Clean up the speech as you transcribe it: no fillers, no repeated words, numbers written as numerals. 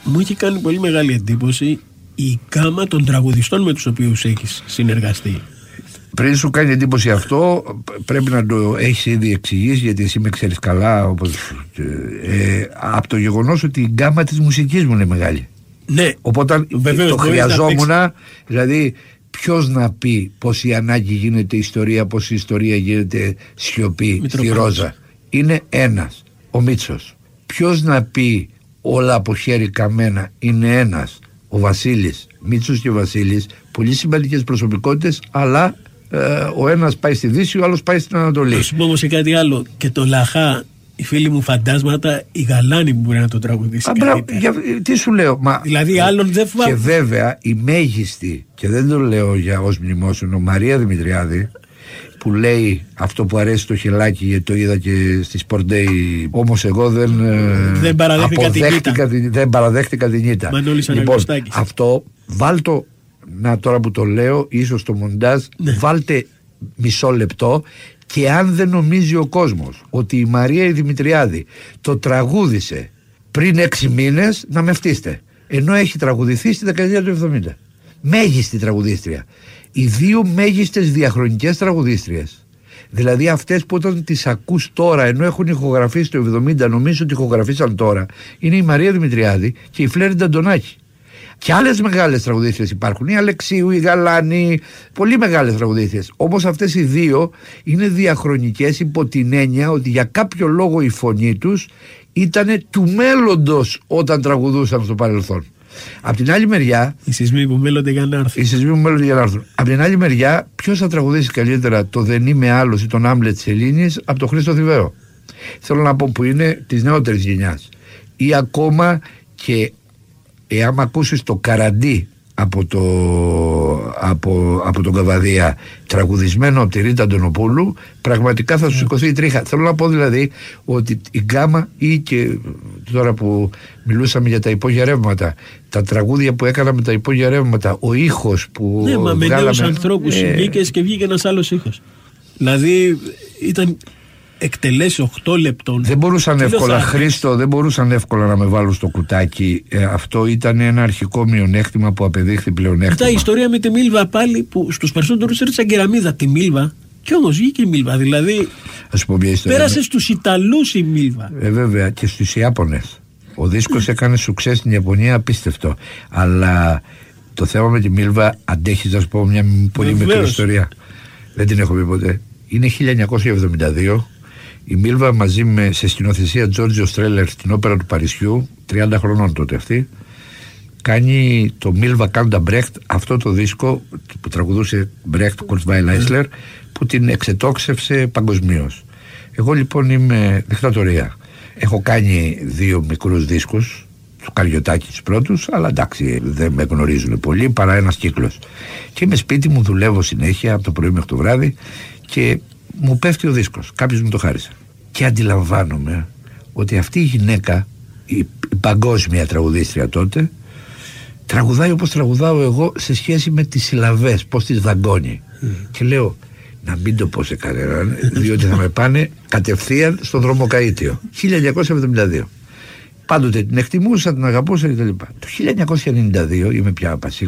Μου έχει κάνει πολύ μεγάλη εντύπωση η γκάμα των τραγουδιστών με τους οποίους έχεις συνεργαστεί. Πριν σου κάνει εντύπωση αυτό, πρέπει να το έχεις ήδη εξηγήσει, γιατί εσύ με ξέρεις καλά, από το γεγονός ότι η γκάμα της μουσικής μου είναι μεγάλη. Ναι. Οπότε βεβαίως, το χρειαζόμουν, δηλαδή ποιος να πει πως η Ανάγκη γίνεται ιστορία, πως η ιστορία γίνεται σιωπή στη Ρόζα. Είναι ένας, ο Μίτσος. Ποιος να πει όλα από χέρι καμένα, είναι ένας, ο Βασίλης. Μίτσος και ο Βασίλης, πολύ σημαντικές προσωπικότητες, αλλά ο ένας πάει στη Δύση, ο άλλος πάει στην Ανατολή. Θα σου πω όμως και κάτι άλλο. Και το Λαχά, οι φίλοι μου φαντάσματα, η Γαλάνη που μπορεί να το τραγουδήσει. Τι σου λέω, δηλαδή άλλον δεν και βέβαια η μέγιστη, και δεν το λέω ως μνημόσυνο, Μαρία Δημητριάδη, που λέει αυτό που αρέσει το χελάκι, γιατί το είδα και στη Sport Day, όμως εγώ δεν παραδέχτηκα την ήττα. Λοιπόν, αυτό βάλτο, να τώρα που το λέω, ίσως το μοντάζ, βάλτε μισό λεπτό, και αν δεν νομίζει ο κόσμος ότι η Μαρία η Δημητριάδη το τραγούδισε πριν 6 μήνες, να με φτύστε, ενώ έχει τραγουδηθεί στη δεκαετία του 70. Μέγιστη τραγουδίστρια. Οι δύο μέγιστες διαχρονικές τραγουδίστριες, δηλαδή αυτές που όταν τις ακούς τώρα, ενώ έχουν ηχογραφήσει το 70, νομίζω ότι ηχογραφήσαν τώρα, είναι η Μαρία Δημητριάδη και η Φλέριντα Αντωνάκη. Και άλλες μεγάλες τραγουδίστριες υπάρχουν, η Αλεξίου, η Γαλάνη, πολύ μεγάλες τραγουδίστριες. Όμως αυτές οι δύο είναι διαχρονικές υπό την έννοια ότι για κάποιο λόγο η φωνή τους ήταν του μέλλοντος όταν τραγουδούσαν στο παρελθόν. Απ' την άλλη μεριά, οι σεισμοί που μέλλονται για να έρθουν. Απ' την άλλη μεριά, ποιος θα τραγουδήσει καλύτερα το Δεν είμαι άλλος ή τον Άμλετ της Ελλήνης από τον Χρήστο Θηβαίο? Θέλω να πω, που είναι της νεότερης γενιάς. Ή ακόμα και εάν ακούσεις το Καραντί από τον Καβαδία, τραγουδισμένο από τη Ρίτα Αντωνοπούλου, πραγματικά θα σου σηκωθεί η τρίχα. Θέλω να πω δηλαδή ότι η γκάμα, ή και τώρα που μιλούσαμε για τα υπόγεια ρεύματα, τα τραγούδια που έκανα με τα υπόγεια ρεύματα, ο ήχος που βγάλαμε... Ναι, με νέους ανθρώπους βγήκες και βγήκε ένας άλλος ήχος. Δηλαδή ήταν εκτελέσει 8 λεπτών. Δεν μπορούσαν εύκολα, Χρήστο, δεν μπορούσαν εύκολα να με βάλουν στο κουτάκι. Αυτό ήταν ένα αρχικό μειονέκτημα που απεδείχθη πλεονέκτημα. Μετά η ιστορία με τη Μίλβα πάλι, που στους περισσότερους έριξαν κεραμίδα τη Μίλβα, και όμως βγήκε η Μίλβα. Δηλαδή ας πω μια ιστορία, πέρασε στους Ιταλούς η Μίλβα. Βέβαια, και στους Ιάπωνες. Ο δίσκος έκανε σουξές στην Ιαπωνία, απίστευτο. Αλλά το θέμα με τη Μίλβα, αντέχεις να σου πω μια πολύ μικρή ιστορία? Δεν την έχω πει ποτέ. Είναι 1972. Η Μίλβα μαζί σε σκηνοθεσία Τζόρτζιο Στρέλερ στην όπερα του Παρισιού, 30 χρονών τότε αυτή, κάνει το Μίλβα Κάντα Μπρέχτ, αυτό το δίσκο που τραγουδούσε Μπρέχτ, Κουρτσβάιλ Άισλερ, που την εξετόξευσε παγκοσμίως. Εγώ λοιπόν είμαι δικτατορία. Έχω κάνει 2 μικρούς δίσκους, του Καριωτάκη τους πρώτους, αλλά εντάξει, δεν με γνωρίζουν πολύ, παρά ένας κύκλος. Και είμαι σπίτι μου, δουλεύω συνέχεια από το πρωί μέχρι το βράδυ και μου πέφτει ο δίσκος. Κάποιος μου το χάρισε. Και αντιλαμβάνομαι ότι αυτή η γυναίκα, η παγκόσμια τραγουδίστρια τότε, τραγουδάει όπως τραγουδάω εγώ σε σχέση με τις συλλαβές, πώς τις δαγκώνει. Και λέω, να μην το πω σε κανέναν, διότι θα με πάνε κατευθείαν στον δρόμο Καΐτιο. 1972. Πάντοτε την εκτιμούσα, την αγαπούσα κτλ. Το 1992, είμαι πια